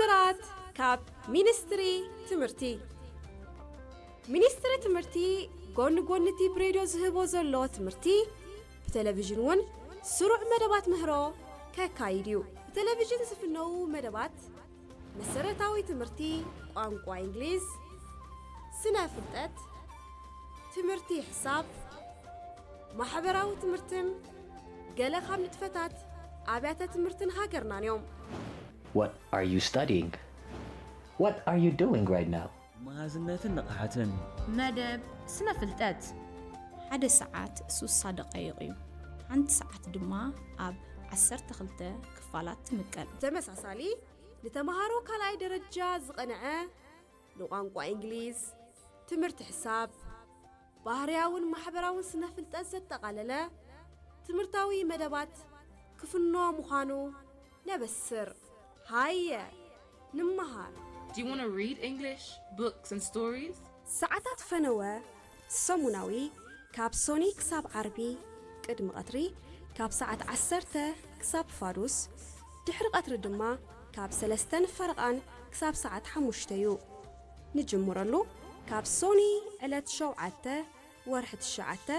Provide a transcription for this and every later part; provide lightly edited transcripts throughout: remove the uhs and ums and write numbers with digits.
ብስራት ካብ ሚኒስትሪ ትምህርቲ ሚኒስትሪ ትምህርቲ ጎንጎንቲ ብሬድዮ ዝህቦ ዘሎ ትምህርቲ ብቴሌቪዥን ውን ስሩዕ መደባት ምህሮ ከካይድዩ በቴሌቪዥን ዝፍነው መደባት መሰረታዊ ትምህርቲ ቋንቋ እንግሊዝ ስነ ፍልጠት ትምህርቲ ሒሳብ ማሕበራዊ ትምህርትን ገለ ካብ ንጥፈታት አብያተ ትምህርትን ሃገርና ነዮም What are you studying? What are you doing right now? ማዝነትን ንቕሓትን መደብ ስነ ፍልጠት ሓደ ሰዓት 30 ደቂቃ እዩ ሓንቲ ሰዓት ድማ ኣብ 12 ክፋላት ትምቀል ተመሳሳሊ ንተማሃሮ ካልኣይ ደረጃ ዝቐንዐ ንቋንቋ እንግሊዝ ትምህርቲ ሒሳብ ባህርያውን ማሕበራውን ስነ ፍልጠት ዘጠቃለለ ትምህርታዊ መደባት ክፍኖ ምዃኑ ነብስር ሃየ ንምሃር Do you want to read English, books and stories? ሰዓታት ፈነወ ሰሙናዊ ካብ ሶኒ ክሳብ ዓርቢ ቅድሚ ቀትሪ ካብ ሰዓት 10 ክሳብ ፋዱስ ድሕሪ ቀትሪ ድማ ካብ 3 ፈረቓን ክሳብ ሰዓት 5 እዩ ንጅምረሉ ካብ ሶኒ ዕለት 7 ወርሒ 9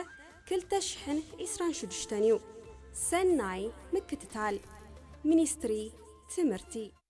2026 እዩ ሰናይ ምክትታል ሚኒስትሪ ትምህርቲ